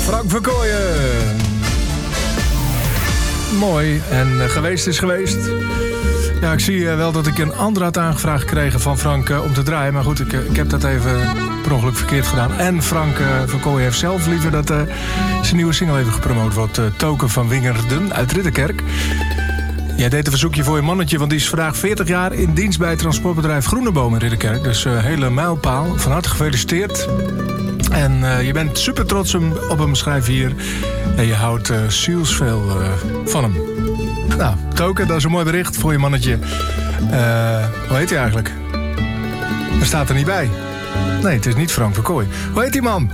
Frank Verkooyen. Mooi. En geweest is geweest. Ja, ik zie wel dat ik een ander had aangevraagd gekregen van Frank om te draaien. Maar goed, ik heb dat even per ongeluk verkeerd gedaan. En Frank Verkooyen heeft zelf liever dat zijn nieuwe single even gepromoot wordt. Token van Wingerden uit Ridderkerk. Jij deed een verzoekje voor je mannetje, want die is vandaag 40 jaar in dienst bij het transportbedrijf Groeneboom in Ridderkerk. Dus hele mijlpaal. Van harte gefeliciteerd. En je bent super trots op hem, schrijf hier. En je houdt zielsveel van hem. Nou, Token, dat is een mooi bericht voor je mannetje. Hoe heet hij eigenlijk? Er staat er niet bij. Nee, het is niet Frank Verkooyen. Hoe heet die man?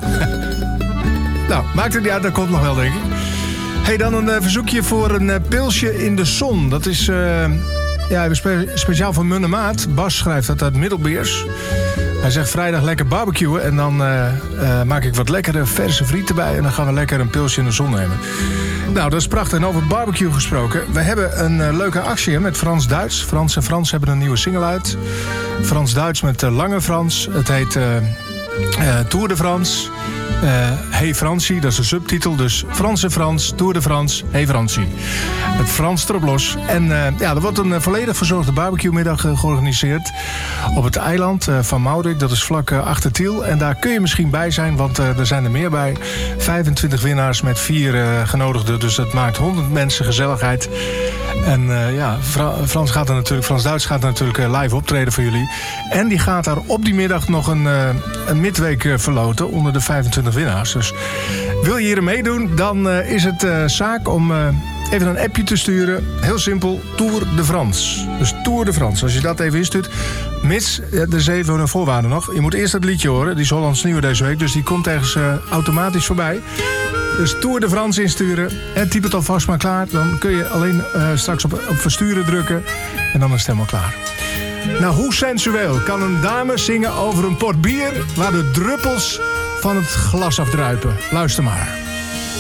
Nou, maakt het niet uit, dat komt nog wel, denk ik. Hey, dan een verzoekje voor een pilsje in de zon. Dat is speciaal van Munne Maat. Bas schrijft dat uit Middelbeers. Hij zegt vrijdag lekker barbecuen. En dan maak ik wat lekkere verse friet erbij. En dan gaan we lekker een pilsje in de zon nemen. Nou, dat is prachtig. En over barbecue gesproken. We hebben een leuke actie met Frans-Duits. Frans en Frans hebben een nieuwe single uit. Frans-Duits met Lange Frans. Het heet Tour de France. Hey Fransie, dat is de subtitel. Dus Frans en Frans, Tour de France, Hey Fransie. Het Frans erop los. En er wordt een volledig verzorgde barbecue-middag georganiseerd op het eiland van Maurik. Dat is vlak achter Tiel. En daar kun je misschien bij zijn, want er zijn er meer bij. 25 winnaars met 4 genodigden. Dus dat maakt 100 mensen gezelligheid. En Frans-Duits gaat natuurlijk live optreden voor jullie. En die gaat daar op die middag nog een midweek verloten onder de 25 winnaars. Dus wil je hier meedoen, dan is het zaak om even een appje te sturen. Heel simpel, Tour de France. Dus Tour de France, als je dat even instuurt. Mits, er is even een voorwaarde nog. Je moet eerst het liedje horen, die is Hollands Nieuwe deze week. Dus die komt ergens automatisch voorbij. Dus Tour de France insturen en typ het alvast maar klaar. Dan kun je alleen straks op versturen drukken. En dan is het helemaal klaar. Nou, hoe sensueel kan een dame zingen over een pot bier waar de druppels van het glas afdruipen? Luister maar.